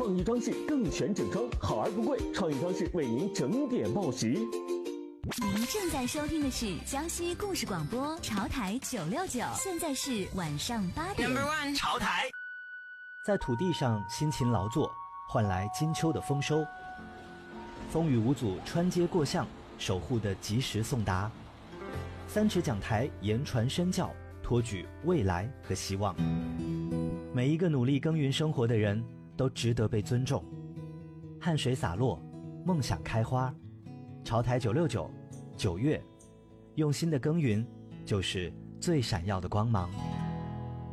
创意装饰更全整装，好而不贵。创意装饰为您整点报时。 您正在收听的是江西故事广播潮台969，现在是晚上8点。 No.1 潮台， 在土地上辛勤劳作，换来金秋的丰收。风雨无阻穿街过巷，守护的及时送达。三尺讲台言传身教，托举未来和希望。每一个努力耕耘生活的人都值得被尊重。汗水洒落，梦想开花。潮台969，9月，用心的耕耘就是最闪耀的光芒。